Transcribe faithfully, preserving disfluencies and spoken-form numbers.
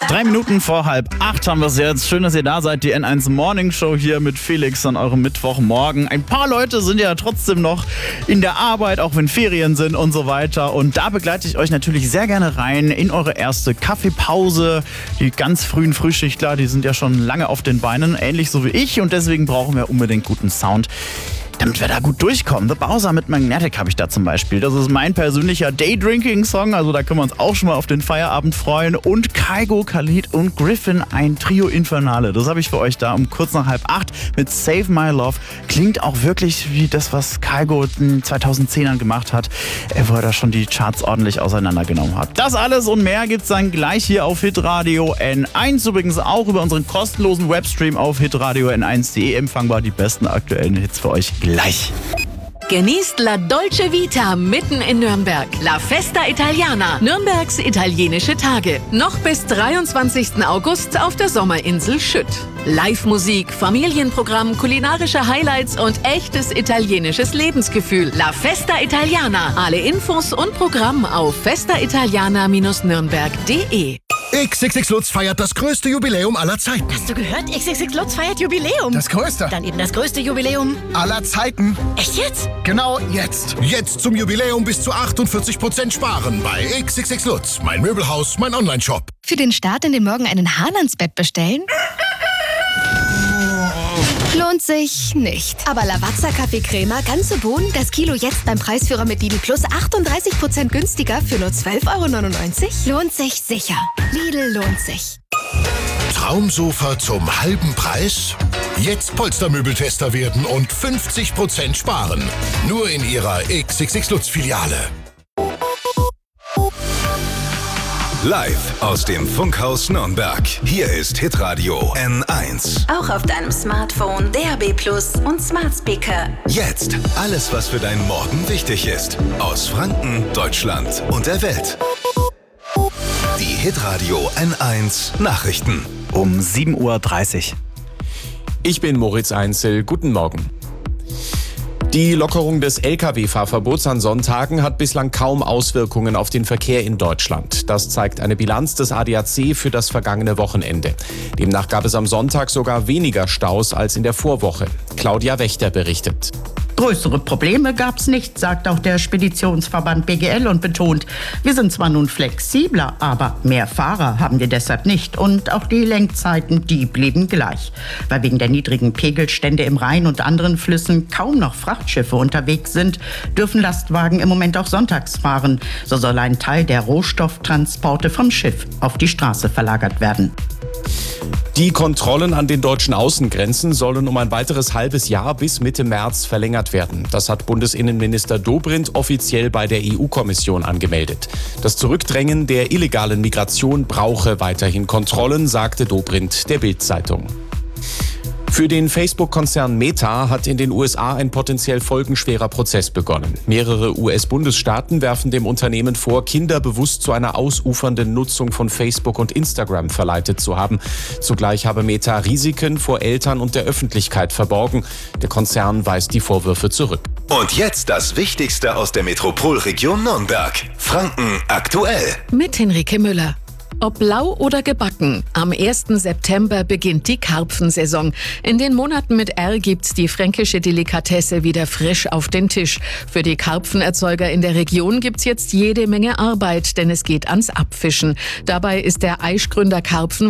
Drei Minuten vor halb acht haben wir es jetzt. Schön, dass ihr da seid. Die N eins Morning Show hier mit Felix an eurem Mittwochmorgen. Ein paar Leute sind ja trotzdem noch in der Arbeit, auch wenn Ferien sind und so weiter. Und da begleite ich euch natürlich sehr gerne rein in eure erste Kaffeepause. Die ganz frühen Frühschichtler, die sind ja schon lange auf den Beinen, ähnlich so wie ich. Und deswegen brauchen wir unbedingt guten Sound, damit wir da gut durchkommen. The Bowser mit Magnetic habe ich da zum Beispiel. Das ist mein persönlicher Daydrinking-Song, also da können wir uns auch schon mal auf den Feierabend freuen. Und Kygo, Khalid und Griffin, ein Trio Infernale. Das habe ich für euch da um kurz nach halb acht mit Save My Love. Klingt auch wirklich wie das, was Kygo in den zweitausendzehnern gemacht hat, wo er da schon die Charts ordentlich auseinandergenommen hat. Das alles und mehr gibt's dann gleich hier auf Hitradio N eins. Übrigens auch über unseren kostenlosen Webstream auf hitradio n eins punkt de empfangbar. Die besten aktuellen Hits für euch gleich. Genießt La Dolce Vita mitten in Nürnberg. La Festa Italiana, Nürnbergs italienische Tage. Noch bis dreiundzwanzigsten August auf der Sommerinsel Schütt. Live-Musik, Familienprogramm, kulinarische Highlights und echtes italienisches Lebensgefühl. La Festa Italiana. Alle Infos und Programm auf festa italiana Bindestrich nürnberg punkt de. X X X Lutz feiert das größte Jubiläum aller Zeiten. Hast du gehört? X X X Lutz feiert Jubiläum. Das größte. Dann eben das größte Jubiläum aller Zeiten. Echt jetzt? Genau jetzt. Jetzt zum Jubiläum bis zu achtundvierzig Prozent sparen bei X X X Lutz. Mein Möbelhaus, mein Onlineshop. Für den Start in den Morgen einen Hahn ans Bett bestellen? Lohnt sich nicht. Aber Lavazza Kaffeecrema, ganze Bohnen, das Kilo jetzt beim Preisführer mit Lidl Plus achtunddreißig Prozent günstiger für nur zwölf Euro neunundneunzig? Lohnt sich sicher. Lidl lohnt sich. Traumsofa zum halben Preis? Jetzt Polstermöbeltester werden und fünfzig Prozent sparen. Nur in ihrer X X X Lutz Filiale. Live aus dem Funkhaus Nürnberg. Hier ist Hitradio N eins. Auch auf deinem Smartphone, D A B Plus und Smart Speaker. Jetzt alles, was für deinen Morgen wichtig ist. Aus Franken, Deutschland und der Welt. Die Hitradio N eins Nachrichten. Um sieben Uhr dreißig. Ich bin Moritz Einzel. Guten Morgen. Die Lockerung des L K W-Fahrverbots an Sonntagen hat bislang kaum Auswirkungen auf den Verkehr in Deutschland. Das zeigt eine Bilanz des A D A C für das vergangene Wochenende. Demnach gab es am Sonntag sogar weniger Staus als in der Vorwoche. Claudia Wächter berichtet. Größere Probleme gab's nicht, sagt auch der Speditionsverband B G L und betont, wir sind zwar nun flexibler, aber mehr Fahrer haben wir deshalb nicht. Und auch die Lenkzeiten, die blieben gleich. Weil wegen der niedrigen Pegelstände im Rhein und anderen Flüssen kaum noch Frachtschiffe unterwegs sind, dürfen Lastwagen im Moment auch sonntags fahren. So soll ein Teil der Rohstofftransporte vom Schiff auf die Straße verlagert werden. Die Kontrollen an den deutschen Außengrenzen sollen um ein weiteres halbes Jahr bis Mitte März verlängert werden. Das hat Bundesinnenminister Dobrindt offiziell bei der E U-Kommission angemeldet. Das Zurückdrängen der illegalen Migration brauche weiterhin Kontrollen, sagte Dobrindt der Bild-Zeitung. Für den Facebook-Konzern Meta hat in den U S A ein potenziell folgenschwerer Prozess begonnen. Mehrere U S-Bundesstaaten werfen dem Unternehmen vor, Kinder bewusst zu einer ausufernden Nutzung von Facebook und Instagram verleitet zu haben. Zugleich habe Meta Risiken vor Eltern und der Öffentlichkeit verborgen. Der Konzern weist die Vorwürfe zurück. Und jetzt das Wichtigste aus der Metropolregion Nürnberg. Franken aktuell. Mit Henrike Müller. Ob blau oder gebacken, am ersten September beginnt die Karpfensaison. In den Monaten mit R gibt's die fränkische Delikatesse wieder frisch auf den Tisch. Für die Karpfenerzeuger in der Region gibt's jetzt jede Menge Arbeit, denn es geht ans Abfischen. Dabei ist der Aischgründer Karpfen